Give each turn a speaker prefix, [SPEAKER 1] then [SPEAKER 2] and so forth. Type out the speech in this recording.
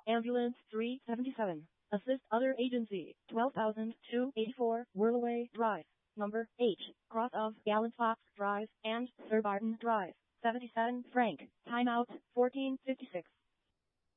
[SPEAKER 1] Ambulance 377. Assist other agency. 12,284 Whirlaway Drive. Number H. Cross of Gallant Fox Drive and Sir Barton Drive. 77 Frank. Timeout 1456.